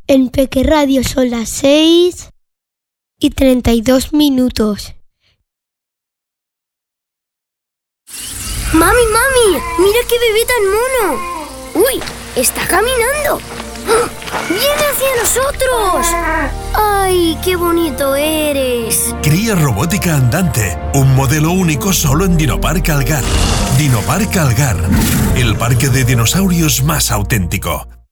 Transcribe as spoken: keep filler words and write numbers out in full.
En Peque Radio son las seis y treinta y dos minutos. ¡Mami, mami! ¡Mira qué bebé tan mono! ¡Uy! ¡Está caminando! ¡Viene hacia nosotros! ¡Ay, qué bonito eres! Cría robótica andante, un modelo único solo en Dinopark Algar. Dinopark Algar, el parque de dinosaurios más auténtico.